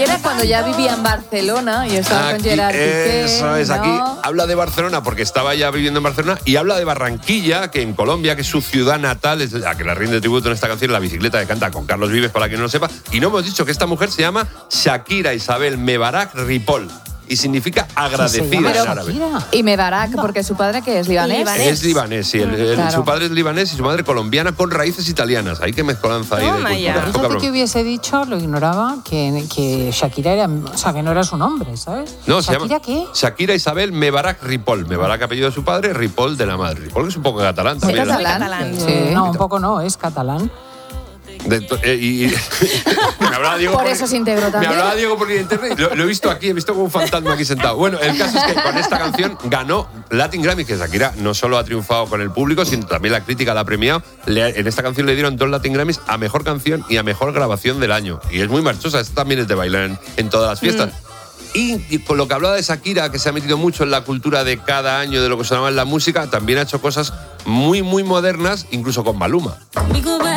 era cuando ya vivía en Barcelona y estaba con Gerard Piqué. Eso es, ¿no? aquí habla de Barcelona porque estaba ya viviendo en Barcelona y habla de Barranquilla, que en Colombia, que es su ciudad natal, es la que le rinde tributo en esta canción, La bicicleta que canta con Carlos Vives, para quien no lo sepa. Y no hemos dicho que esta mujer se llama Shakira Isabel Mebarak Ripoll. Y significa agradecida en árabe. Y Mebarak, porque su padre, ¿qué es? ¿Libanés? Es libanés, sí. Claro. Su padre es libanés y su madre colombiana con raíces italianas. Hay que mezcolanza ahí de cultura. Fíjate que hubiese dicho, lo ignoraba, que Shakira era, o sea, que no era su nombre, ¿sabes? No, ¿Shakira se llama qué? Shakira Isabel Mebarak Ripoll. Mebarak apellido de su padre, Ripoll de la madre. Ripoll que es un poco catalán también. ¿Es catalán? Sí. No, un poco no, es catalán. Me hablaba Diego Por eso se integró también. Me hablaba Diego por internet. Lo he visto aquí, he visto como un fantasma aquí sentado. Bueno, el caso es que con esta canción ganó Latin Grammy, que Shakira no solo ha triunfado con el público, sino también la crítica la ha premiado. En esta canción le dieron 2 Latin Grammys a Mejor Canción y a Mejor Grabación del Año. Y es muy marchosa, esta también es de bailar en todas las fiestas. Y con lo que hablaba de Shakira, que se ha metido mucho en la cultura de cada año, de lo que sonaba en la música, también ha hecho cosas muy, muy modernas, incluso con Maluma.